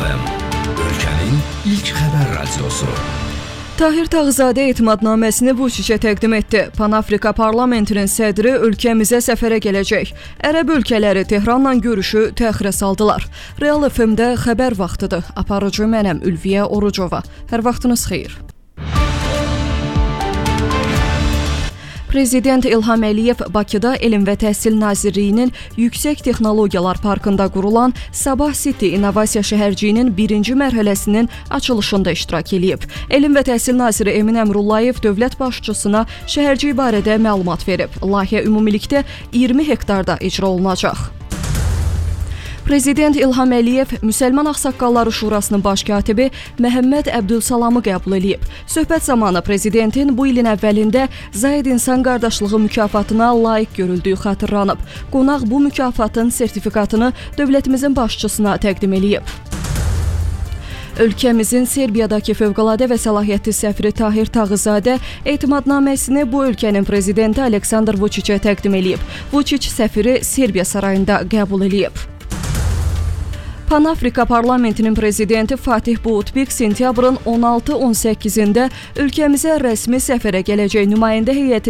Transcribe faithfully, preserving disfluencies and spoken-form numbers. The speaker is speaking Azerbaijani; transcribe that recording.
M, ölkənin ilk xəbər radiosu. Tahir Tağızadə etimadnaməsini Vučićə təqdim etdi. Pan-Afrika parlamentinin sədri ölkəmizə səfərə gələcək. Ərəb ölkələri Tehranla görüşü təxirə saldılar. Real F M-də xəbər vaxtıdır. Aparıcı mənəm Ülviyə Orucova. Hər vaxtınız xeyir. Prezident İlham Əliyev Bakıda Elm və Təhsil Nazirliyinin Yüksək Texnologiyalar Parkında qurulan Sabah City İnnovasiya şəhərciyinin birinci mərhələsinin açılışında iştirak edib. Elm və Təhsil Naziri Emin Əmrullayev dövlət başçısına şəhərcik barədə məlumat verib. Layihə ümumilikdə iyirmi hektarda icra olunacaq. Prezident İlham Əliyev Müsəlman Ağsaqqalları Şurasının baş katibi Məhəmməd Əbdülsalamı qəbul edib. Söhbət zamanı prezidentin bu ilin əvvəlində Zaid İnsan Qardaşlığı mükafatına layiq görüldüyü xatırlanıb. Qonaq bu mükafatın sertifikatını dövlətimizin başçısına təqdim edib. Ölkəmizin Serbiyadakı fövqəladə və səlahiyyətli səfiri Tahir Tağızadə etimadnaməsini bu ölkənin prezidenti Aleksandr Vučićə təqdim edib. Vučić səfiri Serbiya sarayında qəbul edib. Pan-Afrika parlamentinin prezidenti Fatih Boutbik sentyabrın on altı on səkkizində ölkəmizə rəsmi səfərə gələcək nümayəndə heyəti